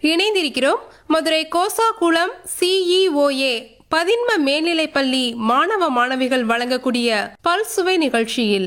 இணைந்திருக்கிறோம் மதுரை கோசாகுளம் CEOA பதின்ம மேல்நிலைப்பள்ளி மாணவ மாணவிகள் வழங்கக்கூடிய பல்சுவை நிகழ்ச்சியில்.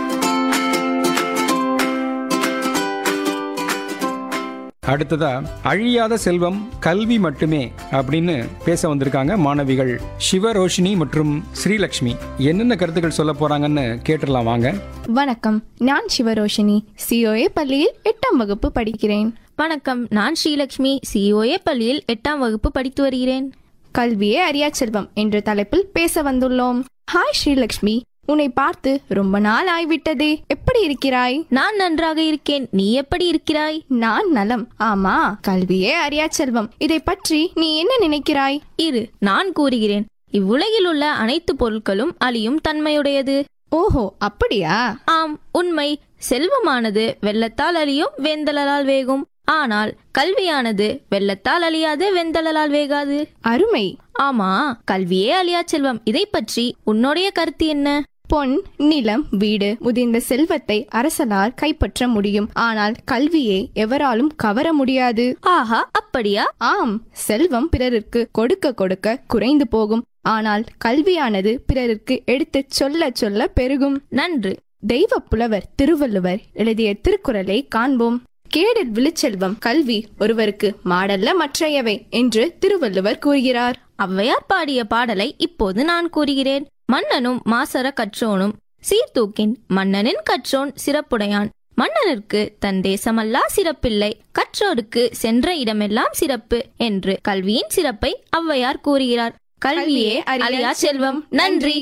அடுத்ததா அழியாத செல்வம் கல்வி மட்டுமே அப்படின்னு பேச வந்திருக்காங்க மாணவிகள் சிவரோஷினி மற்றும் ஸ்ரீலக்ஷ்மி. என்னென்ன கருத்துக்கள் சொல்ல போறாங்கன்னு கேட்டுடலாம் வாங்க. வணக்கம், நான் சிவரோஷினி, COA பள்ளியில் 8ஆம் வகுப்பு படிக்கிறேன். வணக்கம், நான் ஸ்ரீலக்ஷ்மி, COA பள்ளியில் 8ஆம் வகுப்பு படித்து வருகிறேன். கல்வியே அறியா செல்வம் என்ற தலைப்பில் பேச வந்துள்ளோம். ஹாய் ஸ்ரீலக்ஷ்மி, உன்னை பார்த்து ரொம்ப நாள் ஆய்விட்டதே, எப்படி இருக்கிறாய்? நான் நன்றாக இருக்கேன், நீ எப்படி இருக்கிறாய்? நான் நலம். ஆமா, கல்வியே அறியா செல்வம், இதை பற்றி நீ என்ன நினைக்கிறாய்? இரு, நான் கூறுகிறேன். இவ்வுலகில் உள்ள அனைத்து பொருட்களும் அழியும் தன்மையுடையது. ஓஹோ, அப்படியா? ஆம், உண்மை. செல்வமானது வெள்ளத்தால் அழியும், வேந்தலால் வேகும். ஆனால் கல்வியானது வெள்ளத்தால் அழியாது, வெந்தலால் வேகாது. அருமை. ஆமா, கல்வியே அழியா செல்வம். இதை பற்றி உன்னுடைய கருத்து என்ன? பொன், நிலம், வீடு முதிர்ந்த செல்வத்தை அரசலால் கைப்பற்ற முடியும், ஆனால் கல்வியை எவராலும் கவர முடியாது. ஆஹா, அப்படியா? ஆம், செல்வம் பிறருக்கு கொடுக்க கொடுக்க குறைந்து போகும், ஆனால் கல்வியானது பிறருக்கு எடுத்து சொல்ல சொல்ல பெருகும். நன்று. தெய்வ புலவர் திருவள்ளுவர் எழுதிய திருக்குறளை காண்போம். கேடில் விழுச்செல்வம் கல்வி ஒருவருக்கு மாடல்ல மற்றையவை என்று திருவள்ளுவர் கூறுகிறார். ஔவையார் பாடிய பாடலை இப்போது நான் கூறுகிறேன். மன்னனும் மாசற கற்றோனும் சீர்தூக்கின் மன்னனின் கற்றோன் சிறப்புடையான். மன்னனுக்கு தன் தேசமல்லா சிறப்பில்லை, கற்றோருக்கு சென்ற இடமெல்லாம் சிறப்பு என்று கல்வியின் சிறப்பை ஔவையார் கூறுகிறார். கல்வியே அறியா செல்வம். நன்றி.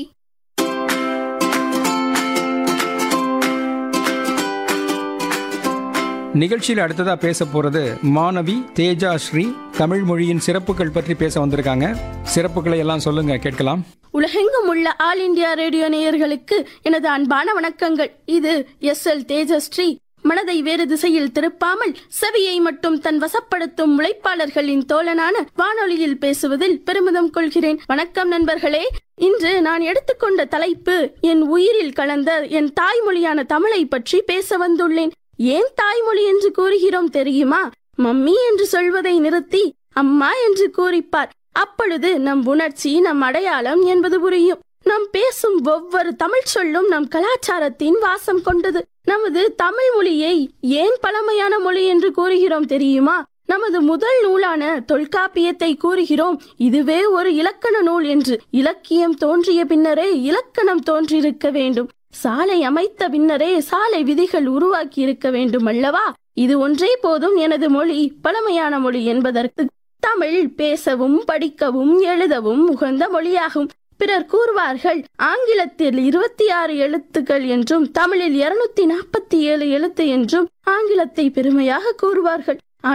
நிகழ்ச்சியில் அடுத்ததா பேச போறது மாணவி தேஜா ஸ்ரீ. தமிழ் மொழியின் சிறப்புகள் பற்றி பேச வந்திருக்காங்க. சிறப்புகளை எல்லாம் சொல்லுங்க, கேட்கலாம். உலகெங்கும் உள்ள ஆல் இண்டியா ரேடியோ நேயர்களுக்கு எனது அன்பான வணக்கங்கள். இது SL தேஜஸ்ரீ. மனதை வேறு திசையில் திருப்பாமல் செவியை மட்டும் தன் வசப்படுத்தும் உழைப்பாளர்களின் தோழனான வானொலியில் பேசுவதில் பெருமிதம் கொள்கிறேன். வணக்கம் நண்பர்களே. இன்று நான் எடுத்துக்கொண்ட தலைப்பு என் உயிரில் கலந்த என் தாய்மொழியான தமிழை பற்றி பேச வந்துள்ளேன். ஏன் தாய்மொழி என்று கூறுகிறோம் தெரியுமா? மம்மி என்று சொல்வதை நிறுத்தி அம்மா என்று கூறிப்பார். அப்பொழுது நம் உணர்ச்சி, நம் அடையாளம் என்பது புரியும். நாம் பேசும் ஒவ்வொரு தமிழ் சொல்லும் நம் கலாச்சாரத்தின் வாசம் கொண்டது. நமது தமிழ் மொழியை ஏன் பழமையான மொழி என்று கூறுகிறோம் தெரியுமா? நமது முதல் நூலான தொல்காப்பியத்தை கூறுகிறோம் இதுவே ஒரு இலக்கண நூல் என்று. இலக்கியம் தோன்றிய பின்னரே இலக்கணம் தோன்றியிருக்க வேண்டும். சாலை அமைத்த பின்னரே சாலை விதிகள் உருவாக்கி இருக்க வேண்டும் அல்லவா? இது ஒன்றே போதும் எனது மொழி பழமையான மொழி என்பதற்கு. தமிழ் பேசவும் படிக்கவும் எழுதவும் உகந்த மொழியாகும். பிறர் கூறுவார்கள் ஆங்கிலத்தில் 26 எழுத்துக்கள் என்றும் தமிழில் 247 எழுத்து என்றும் ஆங்கிலத்தை பெருமையாக கூறுவார்கள்.